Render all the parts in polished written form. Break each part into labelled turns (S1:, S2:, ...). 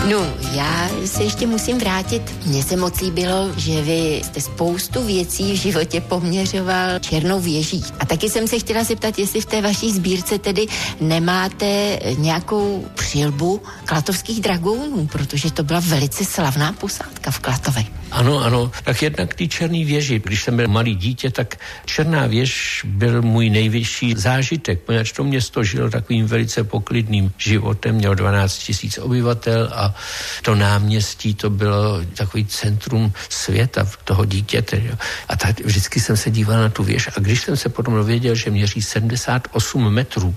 S1: No, já se ještě musím vrátit. Mně se moc líbilo, že vy jste spoustu věcí v životě poměřoval černou věží. A taky jsem se chtěla zeptat, jestli v té vaší sbírce tedy nemáte nějakou přilbu klatovských dragounů, protože to byla velice slavná posádka v Klatově.
S2: Ano, tak jednak ty černý věži. Když jsem byl malý dítě, tak Černá věž byl můj nejvyšší zážitek, poněvadž to město žilo takovým velice poklidným životem, mělo 12 000 obyvatel a to náměstí, to bylo takový centrum světa toho dítěte. Jo. A tak vždycky jsem se díval na tu věž a když jsem se potom dověděl, že měří 78 metrů,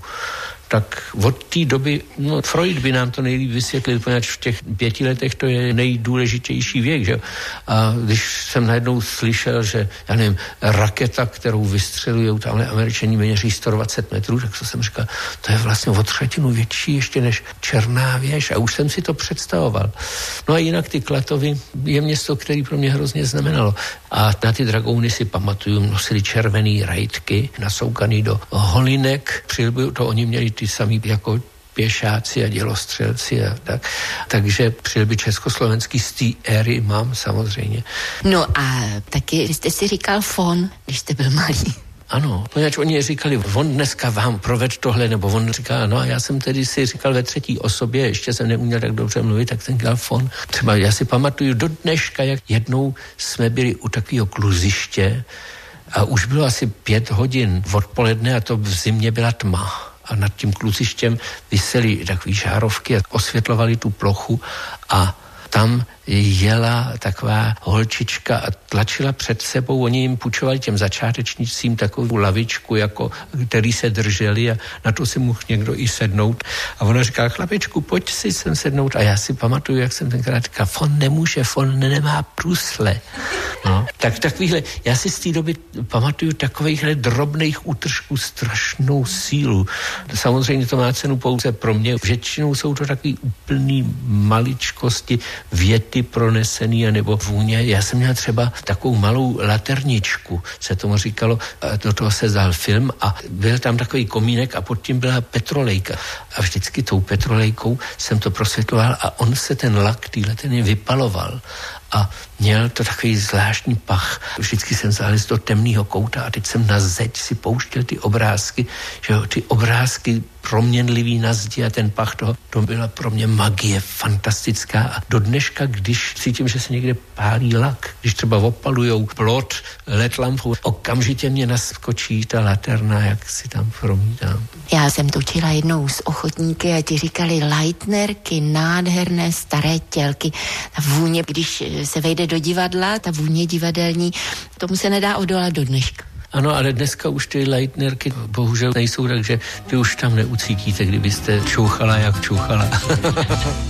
S2: tak od té doby, Freud by nám to nejlíp vysvětlil, protože v těch 5 letech to je nejdůležitější věk, že? A když jsem najednou slyšel, že, já nevím, raketa, kterou vystřelujou tamhle Američani, měří 120 metrů, tak to jsem říkal, to je vlastně o 1/3 větší ještě než Černá věž a už jsem si to představoval. No a jinak ty Klatovy je město, který pro mě hrozně znamenalo. A na ty dragouny si pamatuju, nosili červený rajtky, nasoukaný do holinek, přilby, to oni měli ty samý jako pěšáci a dělostřelci a tak. Takže přilby československý z té éry mám samozřejmě.
S1: No a taky jste si říkal fon, když jste byl malý.
S2: Ano, poněvadž oni říkali, on dneska vám proved tohle, nebo on říká, no a já jsem tedy si říkal ve 3. osobě, ještě jsem neuměl tak dobře mluvit, tak jsem říkal fon. Třeba já si pamatuju do dneška, jak jednou jsme byli u takového kluziště a už bylo asi 5 hodin odpoledne a to v zimě byla tma. A nad tím kluzištěm visely takové žárovky a osvětlovaly tu plochu a tam jela taková holčička a tlačila před sebou, oni jim půjčovali těm začátečnicím takovou lavičku, jako, který se drželi a na to si mohl někdo i sednout. A ona říkala, chlapečku, pojď si sem sednout. A já si pamatuju, jak jsem tenkrát říkal, fon nemůže, fon nemá průsle. No, tak takovýhle, já si z té doby pamatuju takovýchhle drobných útržků strašnou sílu. Samozřejmě to má cenu pouze pro mě. Většinou jsou to takový úplný maličkosti, věty pronesený nebo vůně. Já jsem měl třeba takovou malou laterničku, se tomu říkalo, do toho se dal film a byl tam takový komínek a pod tím byla petrolejka. A vždycky tou petrolejkou jsem to prosvětloval a on se ten lak, ten vypaloval. A měl to takový zvláštní pach. Vždycky jsem zalez do temného kouta a teď jsem na zeď si pouštěl ty obrázky, že jo, ty obrázky proměnlivý na zdi a ten pach toho, to byla pro mě magie fantastická. A do dneška, když cítím, že se někde pálí lak, když třeba opalujou plot LED lampou, okamžitě mě naskočí ta laterna, jak si tam promítám.
S1: Já jsem točila jednou s ochotníky a ti říkali Leitnerky, nádherné staré tělky. Ta vůně, když se vejde do divadla, ta vůně divadelní, tomu se nedá odolat do dneška.
S2: Ano, ale dneska už ty Leitnerky bohužel nejsou, takže ty už tam neucítíte, kdybyste čouchala, jak čouchala.